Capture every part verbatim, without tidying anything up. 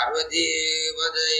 பார்வதீபதே.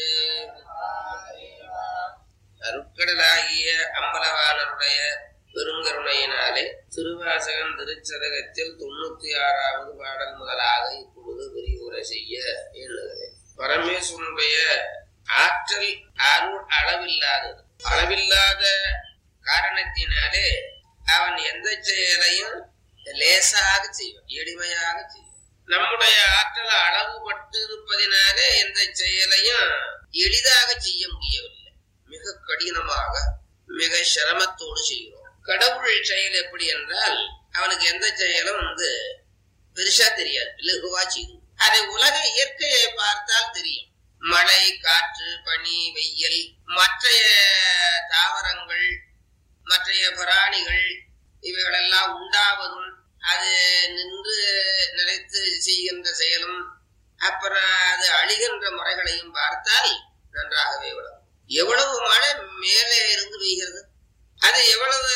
அருட்கடலாகிய அம்பலவாளருடைய பெருங்கருணையினாலே திருவாசகன் திருச்சதகத்தில் தொண்ணூத்தி ஆறாவது பாடல் முதலாக இப்பொழுது விரிவுரை செய்ய எண்ணுகிறேன். பரமேஸ்வரனுடைய ஆற்றல் அருள் அளவில்லாதது. அளவில்லாத காரணத்தினாலே அவன் எந்த செயலையும் லேசாக செய்வான், எளிமையாக செய்வான். நம்முடைய ஆற்றல் அளவுபட்டு இருப்பதினாலே எந்த செயலையும் எளிதாக செய்ய முடியவில்லை. மிக கடினமாக மிக சிரமத்தோடு செய்கிறோம். கடவுள் செயல் எப்படி என்றால் அவனுக்கு எந்த செயலும் வந்து பெருசா தெரியாது, லகுவா செய்யும். அதை உலக இயற்கையை பார்த்தால் தெரியும். மழை, காற்று, பனி, வெயில், மற்றைய தாவரங்கள், மற்றைய பிராணிகள் இவைகளெல்லாம் உண்டாவதும் அது நின்று நிலைத்து செய்கின்ற செயலும் அப்புறம் அது அழிகின்ற முறைகளையும் பார்த்தால் நன்றாகவே விளங்கும். எவ்வளவு மழை மேலே இருந்து பெய்கிறது, அது எவ்வளவு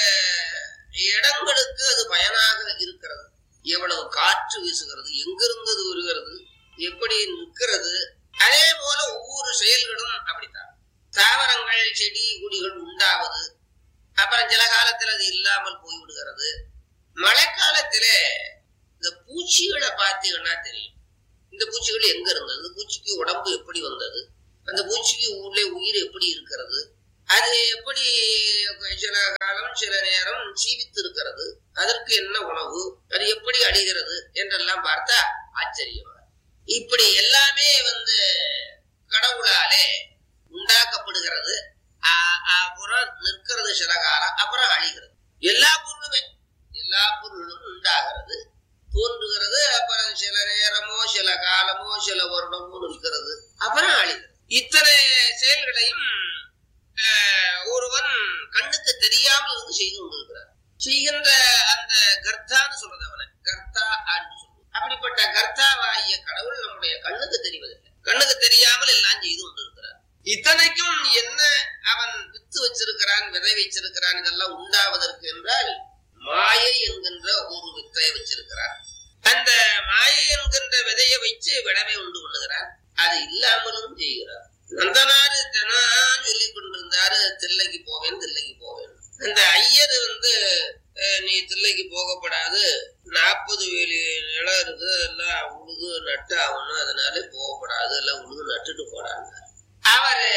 இடங்களுக்கு அது பயனாக இருக்கிறது, எவ்வளவு காற்று வீசுகிறது, எங்கிருந்து அது வருகிறது, எப்படி நிற்கிறது. அதே போல ஒவ்வொரு செயல்களும் அப்படித்தான். தாவரங்கள், செடி கொடிகள் உண்டாவது, அப்புறம் சில காலத்தில் அது இல்லாமல் போய்விடுகிறது. மழைக்காலத்திலே இந்த பூச்சிகளை பார்த்தீங்கன்னா தெரியும். இந்த பூச்சிகள் எங்க இருந்தது, பூச்சிக்கு உடம்பு எப்படி வந்தது, அந்த பூச்சிக்கு உள்ளே உயிர் எப்படி இருக்கிறது, அது எப்படி சில காலம் சில நேரம் சீவித்து இருக்கிறது, அதற்கு என்ன உணவு, அது எப்படி அழிகிறது என்றெல்லாம் பார்த்தா ஆச்சரியமா. இப்படி எல்லாமே வந்து கடவுளாலே உண்டாக்கப்படுகிறது. அப்புறம் நிற்கிறது சில காலம், அப்புறம் அழிகிறது. எல்லா பொருளுமே எல்லா பொருளும் உண்டாகிறது, தோன்றுகிறது, அப்புறம் சில நேரமோ சில காலமோ சில வருடமோ நிற்கிறது, அப்புறம் அழிகிறது. இத்தனை செயல்களையும் ஒருவன் கண்ணுக்கு தெரியாமல் இருந்து செய்து கொண்டிருக்கிறார். செய்கின்ற அந்த கர்த்தான்னு சொல்றது அவனை கர்த்தா அப்படின்னு சொல்றது. அப்படிப்பட்ட கர்த்தாவாகிய கடவுள் நம்முடைய கண்ணுக்கு தெரிவதில்லை. கண்ணுக்கு தெரியாமல் எல்லாம் செய்து கொண்டிருக்கிறார். இத்தனைக்கும் என்ன அவன் வித்து வச்சிருக்கிறான், விதை வச்சிருக்கிறான், இதெல்லாம் உண்டாவதற்கு என்றால் மாயை என்கின்ற ஒரு வித்தையை வச்சிருக்கிறான். அந்த மாயை என்கின்ற விதையை வச்சு விடவை உண்டு பண்ணுகிறான். அது இல்லாமலும் செய்கிறார். நந்தனாரு தினம் சொல்லிக் கொண்டிருந்தாரு, தில்லைக்கு போவேன் தில்லைக்கு போவேன். அந்த ஐயர் வந்து நீ தில்லைக்கு போகப்படாது, நாற்பது வேலி நிலம் இருக்கு, எல்லாம் உழுது நட்டு ஆகணும், அதனால போகப்படாது, எல்லாம் உழுது நட்டுட்டு போடாங்க. அவரு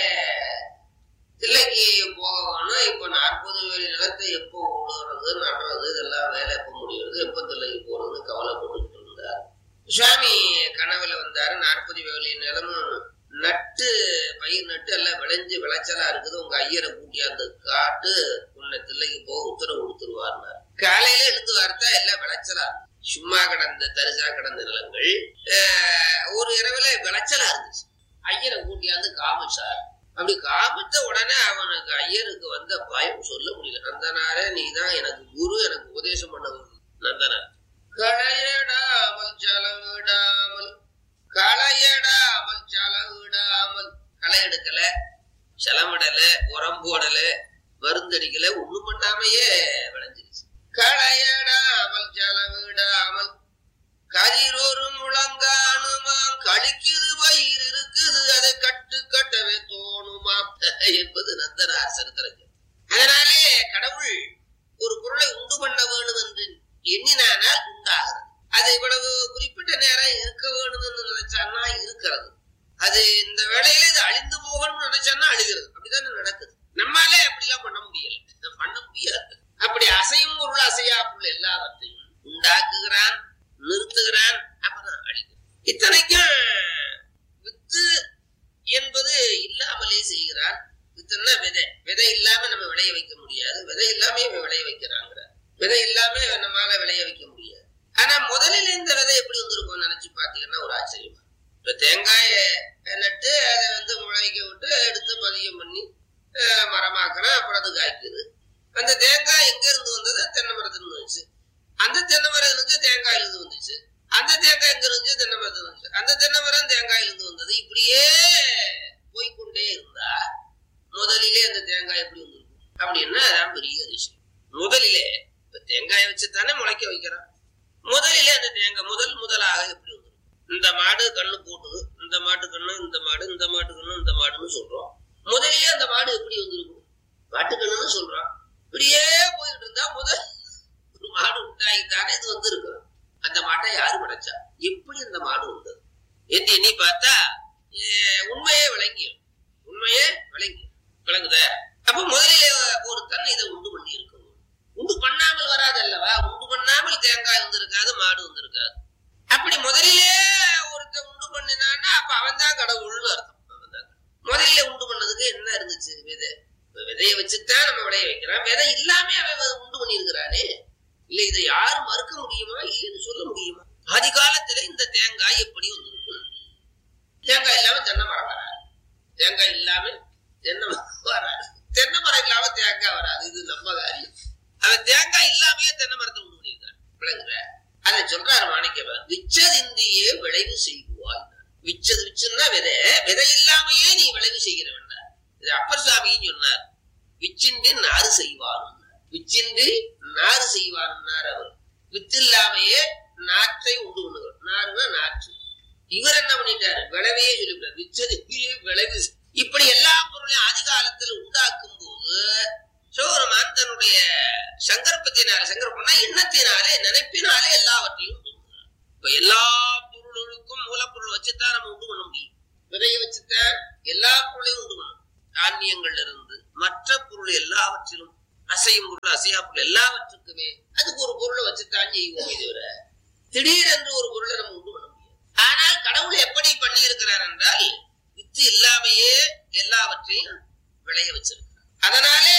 தில்லைக்கு போகணும். இப்ப நாற்பது வேலி நிலத்தை எப்போ உழுறது நடுறது இதெல்லாம் வேலை எப்ப முடியுறது, எப்ப தில்லைக்கு போறதுன்னு கவலைப்பட்டு இருந்தார். சுவாமி கனவுல வந்தாரு. நாற்பது வேலி நிலமும் நட்டு பயிர் நட்டு எல்லாம் விளைஞ்சு விளைச்சலா இருக்குது, உங்க ஐயரை கூட்டியாந்து காட்டு, உன்னை தில்லைக்கு போக உத்தரவு கொடுத்துருவாருனாரு. காலையில எழுந்து வார்த்தா எல்லாம் விளைச்சலா இருக்கு. சும்மா கிடந்த தரிசா கிடந்த நிலங்கள் ஒரு இரவுல விளைச்சலா இருந்துச்சு. ஐயரை கூட்டியாந்து காமிச்சார். அப்படி காமித்த உடனே அவனுக்கு ஐயருக்கு வந்த பயம் சொல்ல முடியல. நந்தனாரே, நீதான் எனக்கு குரு, எனக்கு உபதேசம் பண்ண நந்தனார். களையடாமல் செலவிடாமல் களையடாமல் செலவிடாமல் களை எடுக்கல, செலவிடல, உரம் போடல, மருந்தடிக்கல, ஒண்ணும் பண்ணாமையே விளைஞ்சிருச்சு. களையடாமல் செலவிடாமல் கதிரொரு முழங்கானுமா கழிக்குது பயிர் இருக்குது, அதை கட்டு கட்டவே தோணுமா என்பது நந்தனார் சரித்திரம். அதனாலே கடவுள் ஒரு பொருளை உண்டு பண்ண வேண்டும் என்று எண்ணினால் உண்டாகிறது. அது இவ்வளவு குறிப்பிட்ட நேரம் இருக்க வேணும்னு நினைச்சான்னா இருக்கிறது. அது இந்த வேளையில இது அழிந்து போகணும்னு நினைச்சான்னா அழிகிறது. அப்படித்தானே நடக்குது. நம்மாலே அப்படிலாம் பண்ண முடியல, பண்ண முடியாது. அப்படி அசையும் பொருள் அசையா பொருள் எல்லாவற்றையும் உண்டாக்குகிறான், நிறுத்துகிறான், அப்பதான் அழிக்கிறான். இத்தனைக்கும் வித்து என்பது இல்லாமலே செய்கிறான். வித்துன்னா விதை. விதை இல்லாம நம்ம விளைய வைக்க முடியாது. விதை இல்லாம விளைய வைக்கிறாங்க. விதை இல்லாம நம்மளால விளைய வைக்க முடியாது. ஆனா முதலில் இந்த விதை எப்படி வந்திருக்கும் நினைச்சு பாத்தீங்கன்னா ஒரு ஆச்சரியமா. இப்ப தேங்காய நட்டு அதை வந்து முளைக்க விட்டு எடுத்து பதியம் பண்ணி மரமாக்கலாம், அப்புறம் அது காய்க்குது. அந்த தேங்காய் எங்க இருந்து வந்தது? தென்னை மரத்துல வந்துச்சு. அந்த தென்னை மரம் இருந்து தேங்காயில இருந்து வந்துச்சு. அந்த தேங்காய் எங்க இருந்துச்சு? தென்னை மரத்துல வந்துச்சு. அந்த தென்னை மரம் தேங்காயில இருந்து வந்தது. இப்படியே போய்கொண்டே இருந்தா முதலிலே அந்த தேங்காய் எப்படி வந்திருக்கும் அப்படின்னா அதான் பெரிய அதிசயம். முதலிலே இப்ப தேங்காயை வச்சுதானே முளைக்க வைக்கிறான். முதலிலே அந்த தேங்காய் முதல் முதலாக எப்படி வந்துடும்? இந்த மாடு கண்ணு போட்டுது, இந்த இந்த மாட்டுக்கண்ணு இந்த மாடு, இந்த மாட்டுக்கண்ணு இந்த மாடுன்னு சொல்றோம். முதலியே அந்த மாடு எப்படி வந்திருக்கும்? மாட்டுக்கண்ணுன்னு சொல்றான். இப்படியே போயிட்டு இருந்தா முதல் ஒரு மாடு உண்டாகித்தானே இது வந்திருக்கு. அந்த மாட்டை யாரு படைச்சா? எப்படி அந்த மாடு வந்தது என்று எண்ணி பார்த்தா உண்மையே விளங்கி உண்மையே விளங்கி விளங்குத. அப்ப முதலிலே ஒரு தன் இதை உண்டு பண்ணி இருக்கும். உண்டு பண்ணாமல் வராது அல்லவா? உண்டு பண்ணாமல் தேங்காய் வந்திருக்காது, மாடு வந்திருக்காது. அப்படி முதலிலே ஒருத்தன் உண்டு பண்ணினான்னா அப்ப அவன் தான் கடவுள்னு அர்த்தம். அவன் தான் முதலிலே உண்டு பண்ணதுக்கு என்ன இருந்துச்சு? விதை. விதையை வச்சுதான் நம்ம விளைய வைக்கிறான். விதை இல்லாம அவன் உண்டு பண்ணி இருக்கிறானே. இல்ல இதை யாரும் மறுக்க முடியுமா? இல்லைன்னு சொல்ல முடியுமா? ஆதி காலத்துல இந்த தேங்காய் எப்படி வந்திருக்கும்? தேங்காய் இல்லாம தென்னை மரம் வராது. தேங்காய் இல்லாம தென்னை மரம் வராது. தென்னை மரம் இல்லாம தேங்காய் வராது. இது நம்ம காரியம். அவன் தேங்காய் இல்லாமையே தென்னை மரத்தை உண்டு பண்ணியிருக்கான். விளங்குற? அதை சொல்றாரு மாணிக்கவன். விச்சதிந்தியே விளைவு செய்வாய். விச்சது விச்சுன்னா விதை. விதை இல்லாமையே நீ விளைவு செய்கிறவன். இது அப்பர் சாமின்னு சொன்னார். விச்சின்றி நாறு செய்வான். விச்சின்றி நாறு செய்வான் அவர். வித்து இல்லாமையே நாற்றை உண்டு பண்ணுவார். நாறுனா நாற்று. இவர் என்ன பண்ணிட்டாரு? விளைவையே சொல்லிவிட்டார். விச்சதிந்தியே விளைவு. இப்படி எல்லா பொருளையும் ஆதி காலத்தில் உண்டாக்கும் போது சோரமான் தன்னுடைய சங்கற்பத்தினால, சங்கற்பம்னா எண்ணத்தினாலே நினைப்பினாலே எல்லாவற்றையும் உண்டு பண்ணுவார். இப்ப எல்லா பொருளுக்கும் மூலப்பொருள் வச்சுதான் நம்ம உண்டு பண்ண முடியும். விதையை வச்சுதான் எல்லா பொருளையும் உண்டு பண்ணணும். தானியங்கள்ல இருந்து மற்ற பொருள் எல்லாவற்றிலும், அசையும் பொருள் அசையா பொருள் எல்லாவற்றுக்குமே அதுக்கு ஒரு பொருளை வச்சுதான் செய்வோம். இதுவரை திடீரென்று ஒரு பொருளை நம்ம உண்டு பண்ண முடியாது. ஆனால் கடவுள் எப்படி பண்ணி இருக்கிறார் என்றால் வித்து இல்லாமையே எல்லாவற்றையும் விளைய வச்சிருக்கிறார். அதனாலே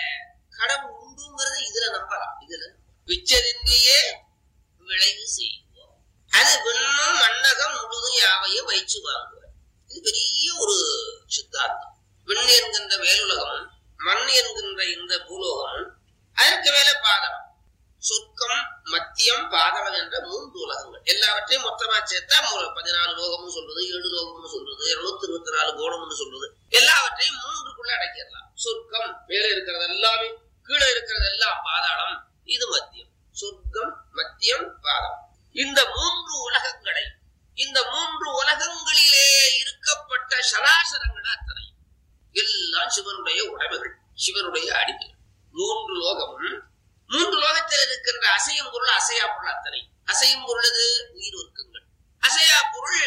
கடவுள் உண்டுங்கிறது இதுல நம்பலாம். இதுல விச்சதின்றியே விளைவு செய்வோம். அது விண்ணும் மண்ணகம் முழுதும் யாவையும் வைச்சு வாங்குவார். இது பெரிய ஒரு சித்தாந்தம். விண் என்கின்ற மேலுலகம், மண் என்கின்ற இந்த பூலோகம், அதற்கு மேல பாதகம், சொர்க்கம், மத்தியம், பாதகம் என்ற மூன்று உலகங்கள். எல்லாவற்றையும் மொத்தமா சேர்த்தா பதினாலு லோகம்னு சொல்றது, ஏழு லோகம்னு சொல்றது, இருநூத்தி இருபத்தி நாலு கோணம்னு சொல்றது. எல்லாவற்றையும் மூன்றுக்குள்ள அடக்கிடலாம். சொர்க்கம் மேலே இருக்கிறது எல்லாமே, கீழே இருக்கிறது எல்லாம் பாதாளம். இது மத்தியம். சொர்க்கம், மத்தியம், பாதகம். இந்த மூன்று உலகங்களை, இந்த மூன்று உலகங்களிலே இருக்கப்பட்ட சராசரங்கள் அத்தனை எல்லாம் சிவனுடைய உடைமைகள், சிவனுடைய அடிமைகள். மூன்று லோகமும், மூன்று லோகத்தில் இருக்கின்ற அசையும் பொருள் அசையா பொருள் அத்தனை. அசையும் பொருளது உயிர் வர்க்கங்கள், அசையா பொருள்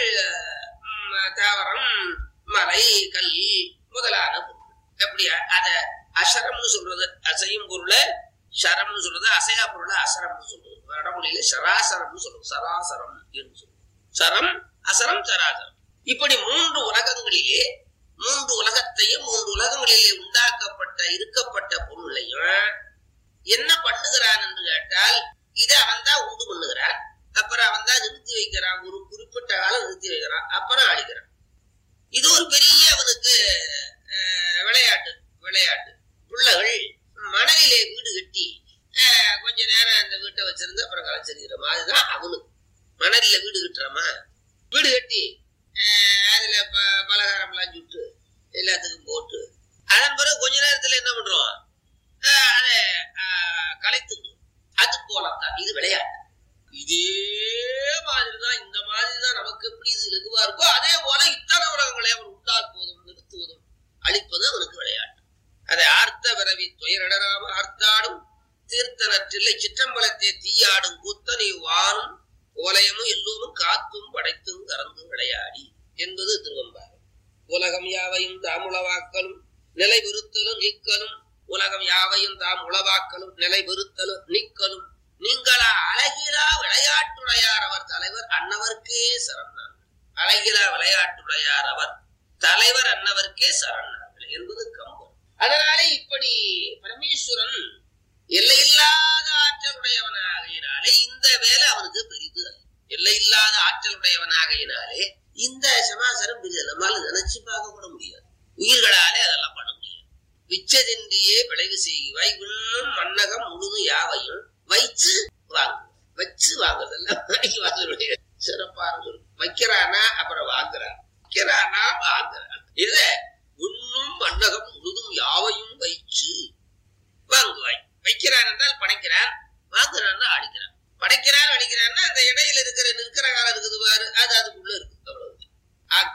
தாவரம், மலை, கல் முதலான பொருள். எப்படியா அத அசரம்னு சொல்றது? அசையும் பொருள சரம்னு சொல்றது, அசையா பொருள அசரம்னு சொல்றது. வடமொழியில சராசரம்னு சொல்றது, சராசரம் என்று சொல்றது. சரம், அசரம், சராசரம். இப்படி மூன்று உலகங்களிலே, மூன்று உலகத்தையும் மூன்று உலகங்களிலே உண்டாக்கப்பட்ட இருக்கப்பட்ட பொருளையும் என்ன பண்ணுகிறான் என்று கேட்டால், இதை அவன் தான் உண்டு பண்ணுகிறான். அப்புறம் அவன் தான் நிறுத்தி வைக்கிறான். ஒரு குறிப்பிட்ட காலம் நிறுத்தி வைக்கிறான், அப்புறம் அழிக்கிறான். இது ஒரு பெரிய அவனுக்கு விளையாட்டு. விளையாட்டு பிள்ளைகள் மணலிலே வீடு கட்டி கொஞ்ச நேரம் அந்த வீட்டை வச்சிருந்து அப்புறம் கலைச்சிருக்கிறோமா, அதுதான் அவனுக்கு. மணலில வீடு கட்டுறோமா, வீடு கட்டி அதுல பலகாரம் எல்லாம் சுட்டு எல்லாத்துக்கும் போட்டு அதன் பிறகு கொஞ்ச நேரத்துல என்ன பண்றோம், அதை கலைத்துடும். அது போலத்தான் இது விளையாட்டு. இதே மாதிரிதான், இந்த மாதிரிதான் நமக்கு எப்படி இது லகுவா இருக்கோ அதே போல இத்தனை உலகங்களை அவன் உண்டாக்குவதும் நிறுத்துவதும் அழிப்பது அவனுக்கு விளையாட்டு. அதை ஆர்த்த விரவி துயரடராம ஆர்த்தாடும் தீர்த்தனற்றில்லை சிற்றம்பலத்தை தீயாடும் கூத்தனை வானும் ஓலயமும் எல்லோரும் காத்தும் படைத்தும் கறந்தும் விளையாடி என்பது திருவம்பாவை. உலகம் யாவையும் தாம் உளவாக்கலும் நிலை விருத்தலும் நீக்கலும், உலகம் யாவையும் தாம் உளவாக்கலும் நிலை விருத்தலும் நீக்கலும், நீங்களா அழகிலா விளையாட்டுடையார் அவர் தலைவர் அன்னவர்க்கே சரணார்கள். அழகிலா விளையாட்டுடையார் அவர் தலைவர் அன்னவர்க்கே சரணார்கள் என்பது கம்பன். அதனாலே இப்படி பரமேஸ்வரன் எல்லையில்லாத ஆற்றலுடையவனாகையினாலே இந்த வேலை அவனுக்கு பெரிது. எல்லையில்லாத ஆற்றலுடையவனாகையினாலே இந்த சமாசாரம் பெரிது. நம்மால நினைச்சு பார்க்க கூட முடியாது. உயிர்களாலே அதெல்லாம் பண்ண முடியாது. விச்சதின்றியே விளைவு செய்வாய் விண்ணும் மண்ணகம் முழுதும் யாவையும் வைச்சு வாங்கு. வச்சு வாங்குறதெல்லாம் வாங்குறதுடைய சிறப்பான சொல்லு. வைக்கிறானா அப்புறம் வாங்குறான், வைக்கிறானா வாங்குறான். இத உண்ணும் மண்ணகம் முழுதும் யாவையும் வைச்சு வாங்குவாய். வைக்கிறான் என்றால் படைக்கிறான், வாங்குறான்னா அடிக்கிறான். படைக்கிறான் அடிக்கிறான்னா அந்த இடையில இருக்கிற நிற்கிற காலம் இருக்குது பாரு, அது அதுக்குள்ள இருக்கு. அவ்வளவு ஆக்கு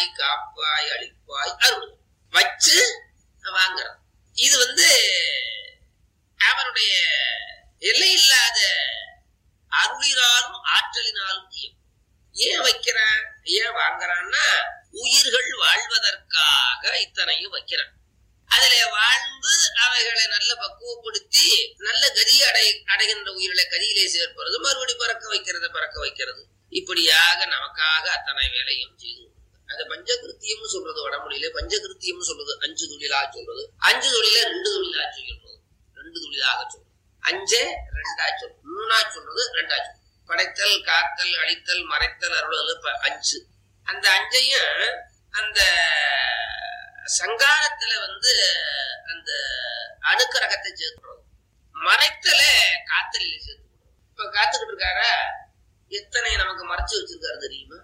தருவாய் காப்பாய் அழிப்பாய் அருள் வச்சு வாங்குறான். இது வந்து அவனுடைய எல்லை இல்லாத அருளினாலும் ஆற்றலினாலும் ஏன் வைக்கிறான், ஏன் வாங்குறான்னா உயிர்கள் வாழ்வதற்காக இத்தனையும் வைக்கிறான். அதுல வாழ்ந்து அவைகளை நல்ல பக்குவப்படுத்தி நல்ல கதியை அடை அடைகின்ற உயிர்களை கதியிலே சேர்ப்பது, மறுபடி பறக்க வைக்கிறது பறக்க வைக்கிறது, இப்படியாக நமக்காக அத்தனை வேலையும் செய்து. அது பஞ்சகிருத்தியம்னு சொல்றது வடமொழியில. பஞ்சகிருத்தியம்னு சொல்றது அஞ்சு தொழிலா சொல்றது. அஞ்சு தொழில ரெண்டு தொழிலா சொல்றது, ரெண்டு தொழிலாக சொல்றது. அஞ்சே ரெண்டா சொல்றது, மூணா சொல்றது ரெண்டா சொல்றது. படைத்தல் காத்தல் அழித்தல் மறைத்தல் அருளல் அஞ்சு. அந்த அஞ்சையும் அந்த சங்காரத்துல வந்து அந்த அணுக்கரகத்தை சேர்க்கிறோம். மறைத்தல காத்தலில சேர்த்துக்கிறோம். இப்ப காத்துக்கிட்டு இருக்காரா, எத்தனை நமக்கு மறைச்சு வச்சிருக்காரு தெரியுமா?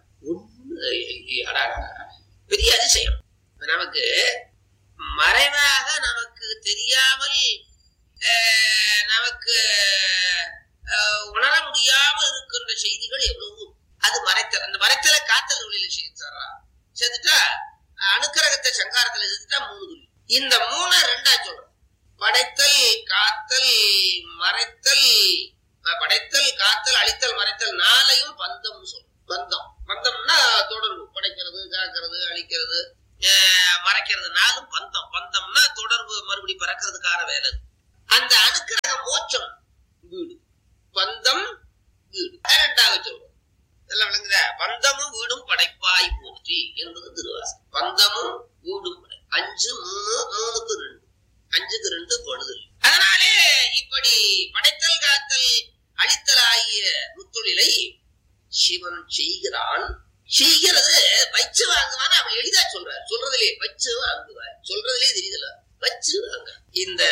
பெரிய அதிசயம். நமக்கு மறைவாக நமக்கு தெரியாமல் நமக்கு உணர முடியாமல் இருக்கின்ற செய்திகள் எவ்வளவு. அது மறைத்தல். அந்த மறைத்தல காத்தல் வழியில சேர்த்தாரா, சேர்த்துட்டா அணுக்கரகத்தை சங்காரத்துல சேர்த்துட்டா மூணு துளி. இந்த மூணு ரெண்டா சொல்றோம். படைத்தல் காத்தல் மறைத்தல், படைத்தல் காத்தல் அழித்தல் மறைத்தல் நாளையும் பந்தம் சொல்றோம். பந்தம் பந்தம்னா தொடர்பு. படைக்கிறது காக்கிறது அழிக்கிறது மறைக்கிறது நாளும் பந்தம். பந்தம்னா தொடர்பு, மறுபடி பறக்கிறதுக்கான வேலை. அந்த அணுக்கரக மோட்சம் வீடு, பந்தம் வீடு ரெண்டாக சொல்றோம். இதெல்லாம் விளங்குதா? பந்தமும் வீடும் படைப்பாய் போற்றி என்பது திருவாசகம். பந்தமும் வீடும் அஞ்சு மூணு மூணுக்கு ரெண்டு, அஞ்சுக்கு ரெண்டு படுதல். அதனாலே இப்படி படைத்தல் காத்தல் அழித்தல் ஆகிய முத்தொழிலை சிவன் செய்கிறான். செய்கிறது வச்சு வாங்குவான்னு அவன் எளிதா சொல்றார். சொல்றதுலே வச்சு வாங்குவார், சொல்றதுலே தெரியுதுல வச்சு வாங்க. இந்த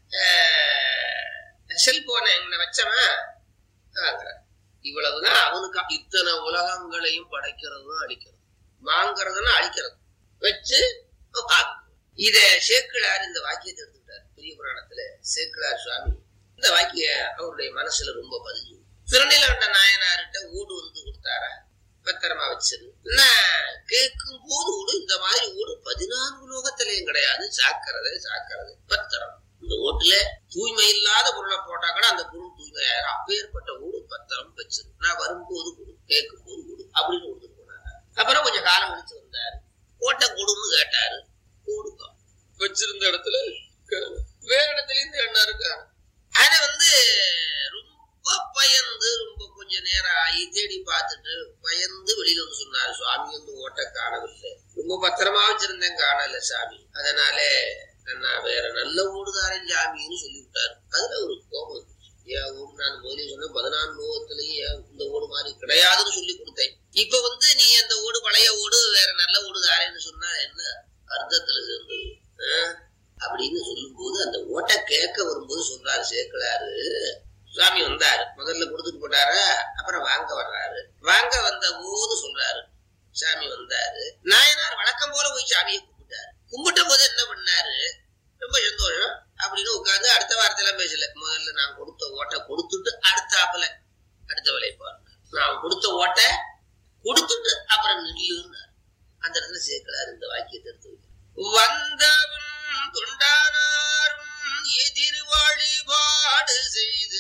செல்போனை எங்களை வச்சவன் வாங்குறான். இவ்வளவுதான் அவனுக்கு. இத்தனை உலகங்களையும் படைக்கிறதும் அழிக்கிறது, வாங்கறதுன்னா அழிக்கிறது, வச்சு இத சேக்கிழார் இந்த வாக்கியத்தை எடுத்துக்கிட்டார். பெரிய புராணத்துல சேக்கிழார் சுவாமி இந்த வாக்கிய அவருடைய மனசுல ரொம்ப பதிஞ்சு. திருநிலவண்ட நாயனார்கிட்ட ஊடு வந்து கொடுத்தாரா, பத்திரமா வச்சது. கேட்கும் போது ஊடு, இந்த மாதிரி ஊடு பதினான்கு லோகத்திலையும் கிடையாது. சாக்கிறது சாக்கிறது பத்திரம். இந்த ஓட்டுல தூய்மை இல்லாத பொருளை போட்டா கூட அந்த பொருள் தூய்மையாக அப்பேற்பட்ட ஊடு பத்திரம் வச்சிரு. நான் வரும்போது கொடு, கேட்கும் போது கொடு அப்படின்னு கொடுத்துட்டு போனாங்க. அப்புறம் கொஞ்சம் காலம் கழிச்சு வந்தாரு. ஓட்டை கொடுன்னு கேட்டாரு, கொடுக்கும். வச்சிருந்த இடத்துல வேற இடத்துல இருந்து எண்ணா இருக்காரு. அதை வந்து ரொம்ப பயந்து ரொம்ப கொஞ்ச நேரம் ஆகி தேடி பார்த்துட்டு பயந்து வெளியில வந்து சொன்னாரு, சுவாமி வந்து ஓட்டை காணவில்லை, ரொம்ப பத்திரமா வச்சிருந்தேன் காணல சாமி, அதனால நான் வேற நல்ல ஊடுதாரன் சாமின்னு சொல்லி விட்டாரு. அதுல ஒரு கோபம் இருந்துச்சு. ஏன் ஊடு நான் முதலே சொன்ன பதினான்கு லோகத்திலேயே இந்த ஓடு மாதிரி கிடையாதுன்னு சொல்லி கொடுத்தேன். இப்ப வந்து நீ அந்த ஓடு பழைய ஓடு வேற நல்ல ஊடுதாரன்னு சொன்னா என்ன அர்த்தத்துல சேர்ந்தது அப்படின்னு சொல்லும் போது அந்த ஓட்டை கேட்க வரும்போது சொல்றாரு சேக்கிழாரு, சுவாமி வந்தாரு, முதல்ல கொடுத்துட்டு போட்டாரு, அப்புறம் வாங்க வர்றாரு. வாங்க வந்த போது சொல்றாரு, சாமி வந்தாரு. நாயனார் வழக்கம் போல போய் சாமியை கும்பிட்டாரு. கும்பிட்ட போது என்ன பண்ணாரு, ரொம்ப சந்தோஷம் அப்படின்னு உட்கார்ந்து அடுத்த வாரத்தெல்லாம் பேசல. முதல்ல நான் கொடுத்த ஓட்டை கொடுத்துட்டு அடுத்தாப்புல அடுத்த வேலையை பாருங்க. நான் கொடுத்த ஓட்டை கொடுத்துட்டு அப்புறம் நில்லுன்னாரு. அந்த இடத்துல சேர்க்கிறாரு இந்த வாக்கியத்தை எடுத்து வந்தவன் தொண்டானாரும் எதிர் வழிபாடு செய்து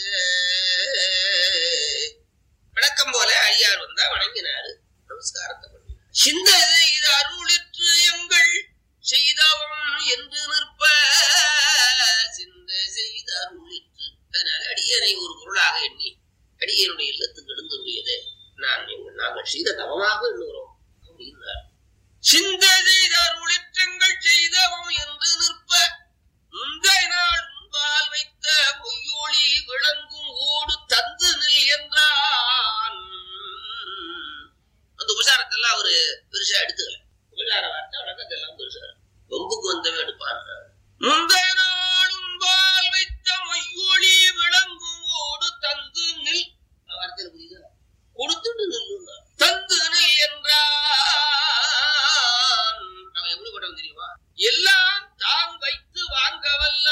விளக்கம் போல அடியார் வந்தா வணங்கினாரு, நமஸ்காரத்தை பண்ணி சிந்தனை இது அருளிற்று எங்கள் செய்தவன் என்று நிற்ப சிந்தை செய்த அருளிற்று. அதனால அடியனை ஒரு பொருளாக எண்ணி அடியனுடைய இல்லத்துக்கு எழுந்துள்ளதே நான் நாங்கள் செய்த தவமாக எண்ணுகிறோம் அப்படின்னார். சிந்தை செய்த அருளிற்றங்கள் செய்தவன் என்று நிற்ப முந்தை நாள் முன்பால் வைத்த பொய்யொளி விளங்கும் ஓடு தந்து நில் என்றான். அந்த உபசாரத்தெல்லாம் அவரு பெருசா எடுத்துக்கல. உபசார வார்த்தை வழக்கத்தெல்லாம் பெருசா பொம்புக்கு வந்தவன் எடுப்பான். முந்தைய நாள் முன்பால் வைத்த பொய்யொளி விளங்கும் ஓடு தந்து நில். வார்த்தையில புரியுதா? கொடுத்துட்டு நில்லுங்க. தந்து நில் என்றான். அவன் எப்படி படம் தெரியுமா? எல்லாம் தான் வைத்து வாங்க வல்ல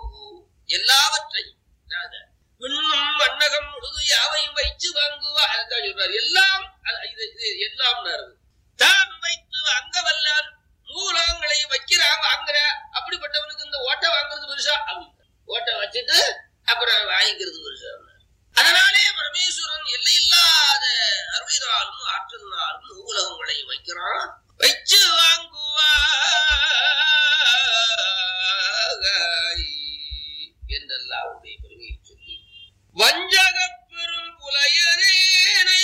எல்லாவற்றையும் விண்ணும் மன்னகம் முழுது யாவையும் வைத்து வாங்குவார். சொல்றாரு. எல்லாம் இது எல்லாம் தான் வைத்து அங்க வல்லார் மூலங்களை வைக்கிறான் வாங்குற. அப்படிப்பட்டவனுக்கு இந்த ஓட்டை வாங்குறது பெருசா, ஓட்டை வச்சுட்டு அப்புறம் வாங்கிக்கிறது பெருசா. அதனாலே பரமேஸ்வரன் எல்லையில்லாத அருளினாலும் ஆற்றலினாலும் மூலகங்களையும் வைக்கிறான். வச்சு வாங்குவா என்றெல்லாம் அவருடைய பெருமையை சொல்லி வஞ்சக பெரும் புலையரேனை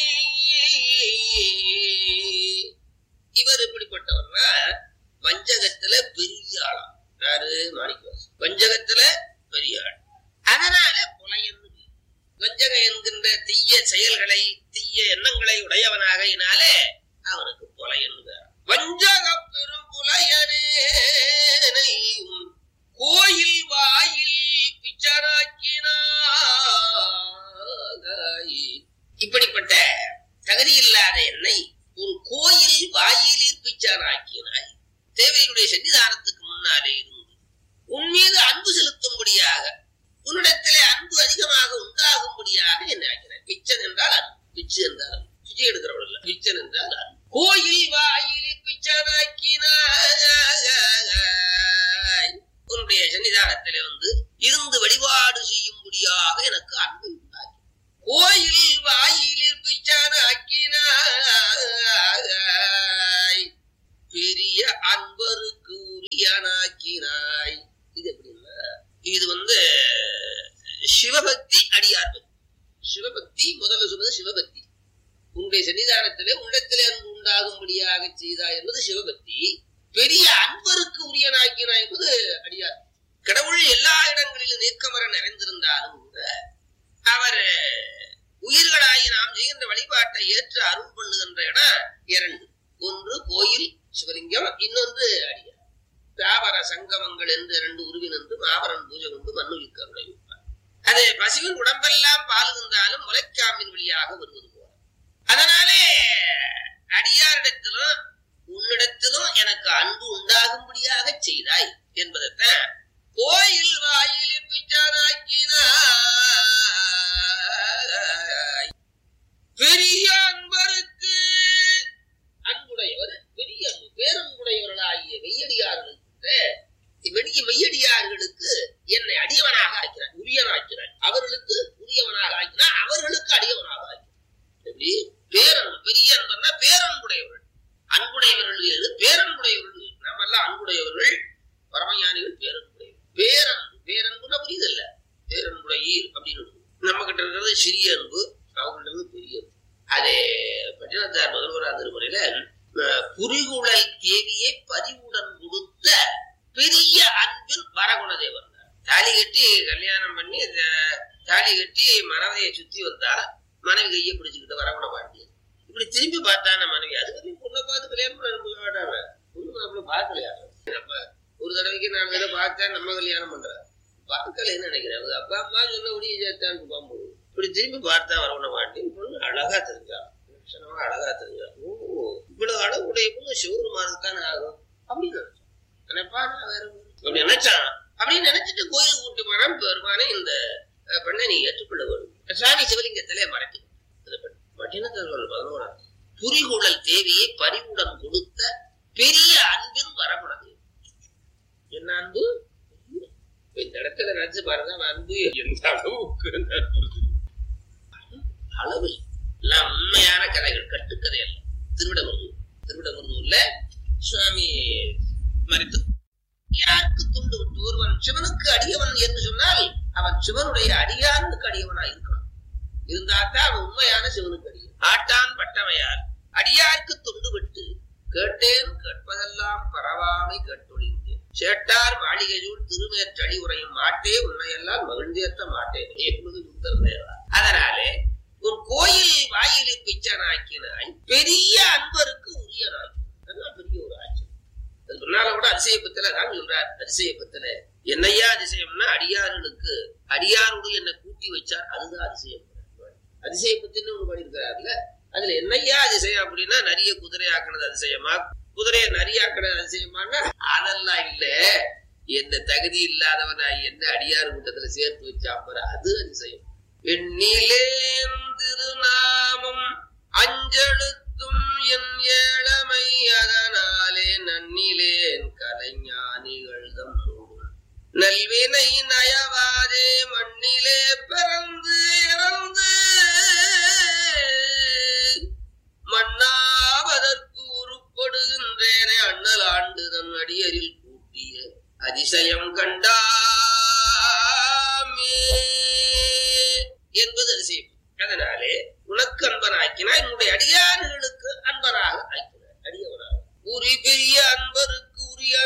இவர் எப்படிப்பட்டவர்னா வஞ்சகத்துல பெரிய ஆளாம். யாரு? மாணிக்கவாசகர். வஞ்சகத்துல பெரிய ஆள். அதனால புலையன். வஞ்சக என்கின்ற தீய செயல்களை தீய எண்ணங்களை உடையவனாகையினாலே அவனுக்கு புலையன். வஞ்சக பெரும் புலையனே கோயில் வாயில் பிச்சராக்கினாய். இப்படிப்பட்ட தகுதி இல்லாத என்னை உன் கோயில் வாயிலில் பிச்சராக்கினாய். தேவையுடைய சன்னிதானத்துக்கு முன்னாலே இருந்து உன் மீது அன்பு செலுத்தும்படியாக, உன்னிடத்திலே அன்பு அதிகமாக உண்டாகும்படியாக என்ன ஆக்கினாய். பிச்சன் என்றால் அன்பு. பிச்சு என்றால் பிச்சை எடுக்கிறவள் இல்ல, பிச்சன் என்றால் அன்பு. கோயில் வாயிலில் பிச்சராக்கினாய். உன்னுடைய சன்னிதானத்திலே வந்து இருந்து வழிபாடு செய்யும்படியாக எனக்கு அன்பு உண்டாக்கி. கோயில் வாயிலில் பிச்சராக்கினாய். பெரிய அன்பருக்கு உரியனாக்கினாய். இது எப்படின்னா, இது வந்து சிவபக்தி அடியார் பக்தி. சிவபக்தி முதல்ல சொன்னது சிவபக்தி. உன்னுடைய சன்னிதானத்திலே உள்ளத்திலே அன்பு உண்டாகும்படியாக செய்தாய் என்பது சிவபக்தி. பெரிய அன்பருக்கு உரியனாக்கினாய் என்பது அடியார். கடவுள் எல்லா இடங்களிலும் நீக்கமர நிறைந்திருந்தாலும் கூட அவர் உயிர்களாகி நாம் செய்கின்ற வழிபாட்டை ஏற்று அருள் பண்ணுகின்ற இடம் இரண்டு. ஒன்று கோயில் சிவலிங்கம், இன்னொன்று அடியார். தாவர சங்கமங்கள் என்று இரண்டு உருவின் என்று மாபரன் பூஜை கொண்டு மண்ணுயிர்க்க உடைவிப்பார். அது பசுவின் உடம்பெல்லாம் பாலுகின்றாலும் முளைக்காம்பின் வழியாக வருவது போல. அதனாலே அடியாரிடத்திலும் உன்னிடத்திலும் எனக்கு அன்பு உண்டாகும்படியாக செய்தாய் என்பதைத்தான் கோயில் வாயிலில் பிச்சராக்கினாய். பெரிய அன்பருக்கு அன்புடையவர், பெரிய அன்பு பேரன்புடையவர்களாகிய மெய்யடியார்களுக்கு வெடிய மெய்யடியார்களுக்கு என்னை அடியவனாக ஆக்கிறார், உரியனாக்கிறார். அவர்களுக்கு உரியவனாக ஆக்கினார், அவர்களுக்கு அடியவனாக ஆக்கிறார். எப்படி? பேரன்பு. பெரிய அன்புன்னா பேரன்புடையவர்கள். அன்புடையவர்கள் பேரன்புடையவர்கள். நம்ம எல்லாம் அன்புடையவர்கள், பரமஞானிகள் பேரன்புடையவர்கள். பேரன்பு பேரன்புன்னா புரியுதல்ல, பேரன்புடையீர் அப்படின்னு நம்ம கிட்ட இருக்கிறது சிறிய அன்பு, அவங்கள்ட்ட இருந்து பெரிய அன்பு. அதே பட்டினத்தார் முதல்வராக திருமுறையில புரிகுழல் தேவியை பரிவுடன் கொடுத்த பெரிய அன்பின் வரகுணதேவர். தாலி கட்டி கல்யாணம் பண்ணி தாலி கட்டி மனைவியை சுத்தி வந்தா மனைவி கையை பிடிச்சுக்கிட்டு வரகுண பாண்டியன். இப்படி திரும்பி பார்த்தான மனைவி. அதுக்கு பொண்ணை பார்த்து கல்யாணம் பண்ண மாட்டாங்க. பொண்ணு மாப்பிள்ள பார்க்கலையா? அப்ப ஒரு தடவைக்கு நான் வேலை பார்த்தேன், நம்ம கல்யாணம் பண்ற பார்க்கலன்னு நினைக்கிறேன். அவங்க அப்பா அம்மா சொன்ன உடைய சேர்த்தான்னு பார்க்கும்போது இப்படி திரும்பி பார்த்தா வரகுண பாண்டியன். பொண்ணு அழகா தெரிஞ்சா, லட்சணமா அழகா தெரிஞ்சா. ஓ, இவ்வளவு அழகுடைய பொண்ணு சிவருமானதுக்கான ஆகும் அப்படின்னு நினைச்சான். நினைப்பா நான் வேற அப்படி நினைச்சான். அப்படின்னு நினைச்சிட்டு கோயிலுக்கு கூட்டி போனான். பெருமானே இந்த பெண்ணை நீ ஏற்றுக்கொள்ள வரும். சாமி சிவலிங்கத்திலே மறைத்து பதினோராம் புரிகுழல் தேவியை பரிவுடன் கொடுத்த பெரிய அன்பின் வரகுணது. என்ன அன்பு? இந்த இடத்துல நினைச்சு பாருங்க, அன்பு எந்த அளவுக்கு அளவு எல்லாம் உண்மையான கதைகள், கட்டுக்கதை அல்ல. திருவிடமருதூர் திருவிடமருதூர்ல சுவாமி மறைத்து யாருக்கு துண்டு விட்டு ஒருவன் சிவனுக்கு அடியவன் என்று சொன்னால் அவன் சிவனுடைய அடியானுக்கு அடியவனா இருக்கணும். இருந்தாத்தான் அவன் உண்மையான சிவனுக்கு அடியவன். ஆட்டான் பட்டவையார் அடியாருக்கு துண்டு விட்டு கேட்டேன் கேட்பதெல்லாம் பரவாமை கேட்டொழிந்தேன். சேட்டார் மாளிகையூர் திருமேற்றளி உரையும் மாட்டே உன்னையெல்லாம் மகிழ்ந்தேற்ற மாட்டேன் என்பது சுந்தரதேவா. அதனாலே உன் கோயில் வாயிலில் பிச்சனாக்கினாய், பெரிய அன்பருக்கு உரியனாய். அதெல்லாம் பெரிய ஒரு ஆட்சி. அது முன்னால கூட அதிசயப்பத்துல தான் சொல்றார். அதிசயப்பத்துல என்னையா அதிசயம்னா அடியார்களுக்கு அடியாரோடு என்னை கூட்டி வச்சார், அதுதான் அதிசயம். அதிசயப்பத்தின்னு ஒண்ணு பண்ணிருக்கிறாருல, அதுல என்னையா அதிசயம் அப்படின்னா நிறைய குதிரை ஆக்கினது அதிசயமா, குதிரையை நரியாக்கினது அதிசயமானா அதெல்லாம் இல்ல. எந்த தகுதி இல்லாதவனா என்ன அடியார் கூட்டத்துல சேர்த்து வச்சாப்பற அது அதிசயம். எண்ணிலே திருநாமம் என்பது அதிசயம். அதனாலே உனக்கு அன்பனாக்கினாய், என்னுடைய அடியார்களுக்கு அன்பனாக ஆக்கினாய். அடியவனாக உரி பெரிய அன்பருக்கு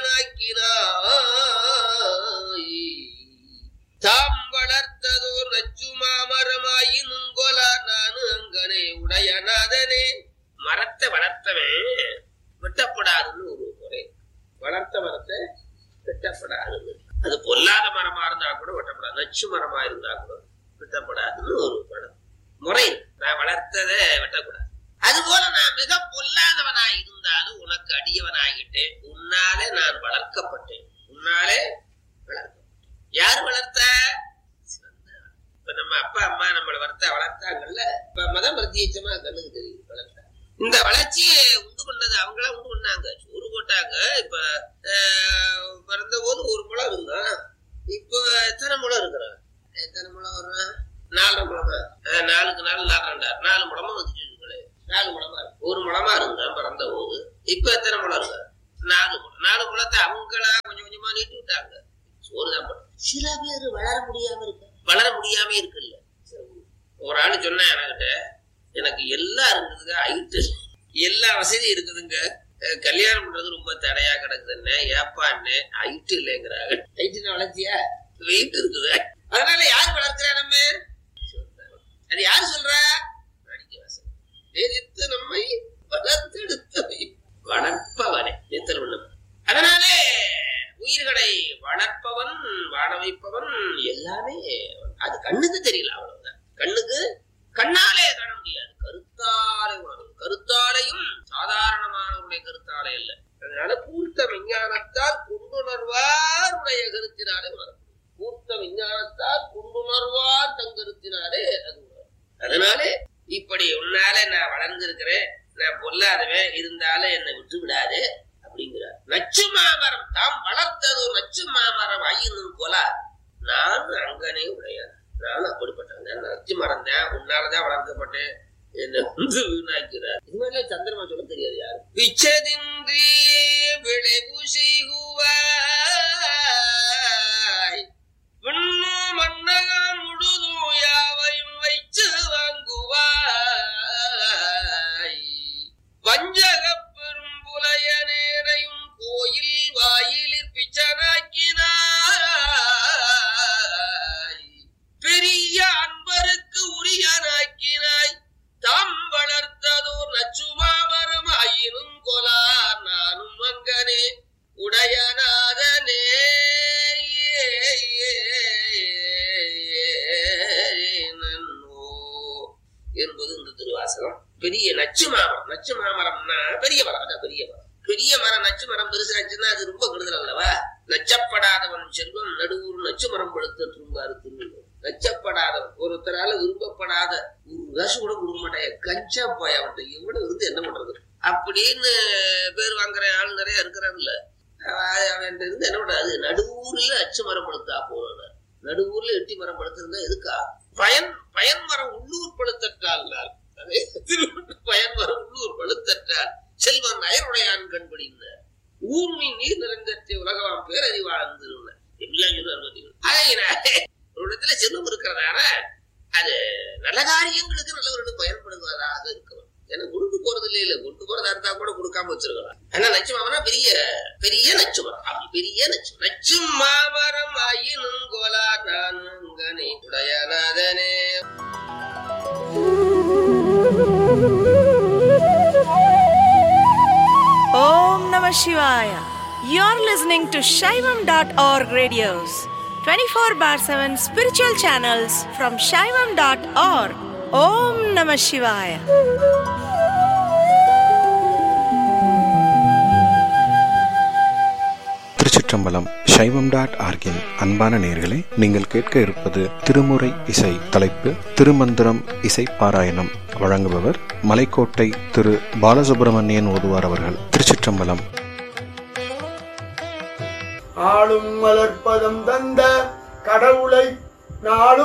உரியனாக்கினாய். தாம் வளர்த்ததோ நச்சுமாமரமாயினும் கொலா நானு அங்கனே உடையநாதனே. மரத்தை வளர்த்தவன் வெட்டப்படாதுன்னு ஒரு முறை. வளர்த்த மரத்தை வெட்டப்படாதுன்னு, அது பொல்லாத மரமா இருந்தா கூட வெட்டப்படாது, நச்சு மரமா இருந்தா கூட வெட்டப்படாதுன்னு ஒரு படம் முறை. நான் வளர்த்ததை வெட்டக்கூடாது. அதுபோல நான் மிக பொல்லாதவனாய் இருந்தாலும் உனக்கு அடியவனாகிட்டேன். உன்னாலே நான் வளர்க்கப்பட்டேன். உன்னாலே வளர்க்கப்பட்டேன். யாரு வளர்த்த? இப்ப நம்ம அப்பா அம்மா நம்மளை வளர்த்த வளர்த்தாங்கல்ல. இப்ப மதம் பிரத்யேகமா கண்ணுக்கு தெரியுது வளர்த்தா. இந்த வளர்ச்சியை உண்டு பண்ணது அவங்களா உண்டு பண்ணாங்க. சோறு போட்டாங்க. இப்ப பிறந்த போது ஒரு முளை இருந்தான். இப்ப எத்தனை முளை இருக்கிறான்? எத்தனை முளை வர்றான்? நாலரை முளமா? நாலுக்கு நாலு நாலாண்டார் நாலு முளமா வந்துச்சு. நாலு முளமா இருக்கு. ஒரு முளமா இருந்தான் பிறந்த போது. இப்ப எத்தனை முளை இருக்கா? நாலு முளை. நாலு முளத்தை அவங்களா கொஞ்சம் கொஞ்சமா நீட்டி விட்டாங்க. சோறுதான் போட்டு. சில பேர் வளர முடியாம இருக்கு. வளர முடியாம இருக்குல்ல. ஒரு ஆளு சொன்ன என்கிட்ட, எனக்கு எல்லாம் இருக்குதுங்க, ஹைட்டு எல்லா வசதியும் இருக்குதுங்க, கல்யாணம் பண்றது ரொம்ப தடையா கிடக்குதுன்னு. ஏப்பான்னு ஹைட்டு இல்லைங்கிறாங்க. ஹைட்டுன்னு வளர்ச்சியா? வெயிட் இருக்குது. அதனால யாரு வளர்க்கிறா? நம்ம அது யாரு சொல்ற? நம்மை வளர்த்தெடுத்தவை வளர்ப்பவனே நித்தல் உள்ளம். அதனாலே உயிர்களை வளர்ப்பவன், வாழ வைப்பவன் எல்லாமே அது கண்ணுக்கு தெரியல. அவ்வளவுதான். கண்ணுக்கு கண்ணாலே காண முடியாது, கருத்தாலே உணரும். கருத்தாலையும் சாதாரணமானவருடைய கருத்தாலே அல்ல. அதனால பூர்த்த விஞ்ஞானத்தால் கொண்டுணர்வார் உடைய கருத்தினாலே உணரும். பூர்த்த விஞ்ஞானத்தால் கொண்டுணர்வார் தங்கருத்தினாலே அது உணரும். அதனாலே இப்படி உன்னால நான் வளர்ந்திருக்கிறேன், நான் பொல்லாதவன், இருந்தாலும் என்னை விட்டு விடாது அப்படிங்கிறார். நச்சு மாமரம் தாம் வளர்த்ததோ நச்சு மாமரம் ஐயனும் போலா நான் அங்கனே உடையார். நான் அப்படிப்பட்டவன். நச்சு மரம் தான், உன்னாலதான் வளர்க்கப்பட்டேன், என்ன வந்து வீணாக்கிறார். இது மாதிரிலாம் சந்திரமா சொல்ல தெரியாது யாரு. பிச்சதின்றி விளைவு செய்குவாய், விண்ணு மன்னகம் முழுதும் யாவையும் வைச்சு வாங்குவாய், வஞ்சக பெரும் புலையனேனையும் கோயில் வாயிலில் பிச்சனாக்கினாய், பெரிய அன்பருக்கு உரியனாக்கினாய். தாம் வளர்த்ததோ நச்சுமாமரம் ஆயினும் கொலா நானும் அங்கனே உடையநாதனே என்பது இந்த திருவாசகம். பெரிய நச்சு மாமரம். நச்சு மாமரம்னா பெரிய மரம். அதான் பெரிய மரம். பெரிய மரம். நச்சு மரம் பெருசாச்சுன்னா அது ரொம்ப கெடுதல் அல்லவா? நச்சப்படாதவன் செல்வம் நடுவூர் நச்சு மரம் படுத்து திரும்பாரு திரும்ப. நச்சப்படாதவன், ஒருத்தரால விரும்பப்படாத ஒரு காசு கூட கொடுக்க மாட்டாங்க. கஞ்சா போய் அவன்கிட்ட எவ்வளவு இருந்து என்ன பண்றது அப்படின்னு பேர் வாங்குற ஆள் நிறைய இருக்கிறான்ல. அவன் இருந்து என்ன பண்றது? நடுவூர்ல அச்சு மரம் படுத்தா போன, நடுவூர்ல எட்டி மரம் படுத்திருந்தா எதுக்கா? பயன் பயன் மரம் உள்ளூர் படுத்தற்றால் பயன் மரம் உள்ளூர் படுத்தற்றால் செல்வன் அயருடையான் கண்படிந்த ஊர்மி நீர் நிறைந்தற்றை உலகவாம் பேரறிவாழ்ந்து ஒரு இடத்துல செல்வம் இருக்கிறதான அது நல்ல காரியங்களுக்கு நல்லவர்களுக்கு பயன்படுவதாக இருக்கணும். ஏன்னா கொண்டு போறது இல்ல இல்ல கொண்டு போறதா இருந்தா கூட கொடுக்காம வச்சிருக்கலாம். ஆனா நச்சு மாமரம் பெரிய பெரிய நச்சு மரம். அப்படி பெரிய நச்சு நச்சு மாமரம் ஆயினும் கோலா நானே உடையநாதனே. Om Namah Shivaya. You're listening to Shaivam dot org radios, twenty-four bar seven spiritual channels from Shaivam dot org. Om Namah Shivaya. திருச்சிற்றம்பலம். சைவம் டாட் ஆர்கின் அன்பான நேயர்களே, நீங்கள் கேட்க இருப்பது திருமுறை இசை. தலைப்பு திருமந்திரம் இசை பாராயணம். வழங்குபவர் மலைக்கோட்டை திரு பாலசுப்ரமணியன் ஓதுவார் அவர்கள். திருச்சிற்றம்பலம். ஆளும் மலர்ப்பதம் தந்த கடவுளை நாளும்